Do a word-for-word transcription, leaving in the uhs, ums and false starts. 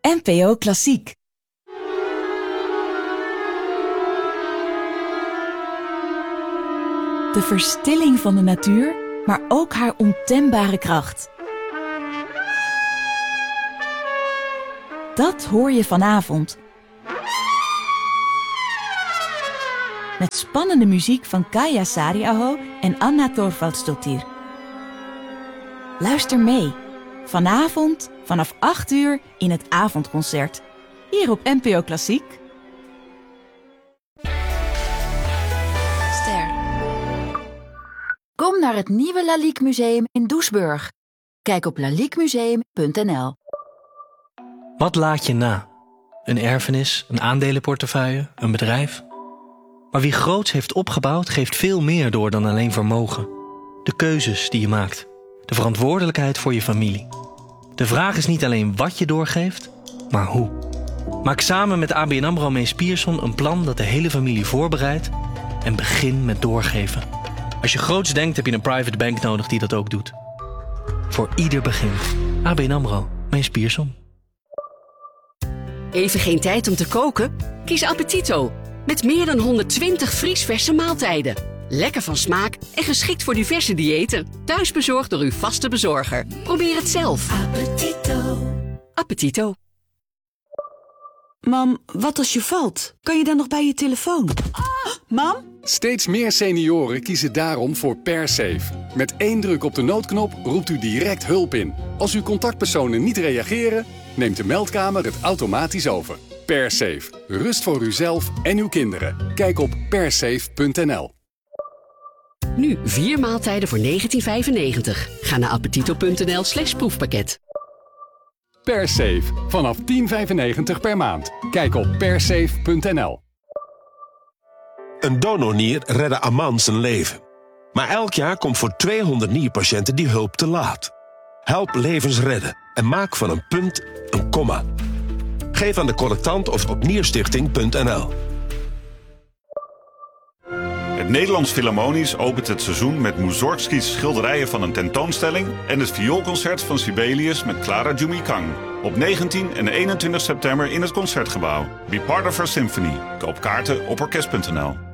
N P O Klassiek. De verstilling van de natuur, maar ook haar ontembare kracht. Dat hoor je vanavond. Met spannende muziek van Kaija Saariaho en Anna Thorvaldsdottir. Luister mee. Vanavond vanaf acht uur in het avondconcert. Hier op N P O Klassiek. Ster. Kom naar het nieuwe Lalique Museum in Doesburg. Kijk op lalique museum punt n l. Wat laat je na? Een erfenis, een aandelenportefeuille, een bedrijf? Maar wie groots heeft opgebouwd, geeft veel meer door dan alleen vermogen. De keuzes die je maakt. De verantwoordelijkheid voor je familie. De vraag is niet alleen wat je doorgeeft, maar hoe. Maak samen met A B N AMRO Mees Pierson een plan dat de hele familie voorbereidt en begin met doorgeven. Als je groots denkt, heb je een private bank nodig die dat ook doet. Voor ieder begin. A B N AMRO Mees Pierson. Even geen tijd om te koken? Kies Appetito. Met meer dan honderdtwintig vriesverse maaltijden. Lekker van smaak en geschikt voor diverse diëten. Thuisbezorgd door uw vaste bezorger. Probeer het zelf. Appetito. Appetito. Mam, wat als je valt? Kan je dan nog bij je telefoon? Mam? Steeds meer senioren kiezen daarom voor PerSafe. Met één druk op de noodknop roept u direct hulp in. Als uw contactpersonen niet reageren, neemt de meldkamer het automatisch over. PerSafe. Rust voor uzelf en uw kinderen. Kijk op persafe punt n l. Nu vier maaltijden voor negentien vijfennegentig. Ga naar appetito punt n l slash proefpakket. PerSafe. Vanaf tien vijfennegentig per maand. Kijk op persafe punt n l. Een donornier redde Aman zijn leven. Maar elk jaar komt voor tweehonderd nierpatiënten die hulp te laat. Help levens redden en maak van een punt een komma. Geef aan de collectant of op nierstichting punt n l. Het Nederlands Philharmonisch opent het seizoen met Mussorgskis schilderijen van een tentoonstelling en het vioolconcert van Sibelius met Clara Jumikang. Op negentien en eenentwintig september in het Concertgebouw. Be part of our symphony. Koop kaarten op orkest punt n l.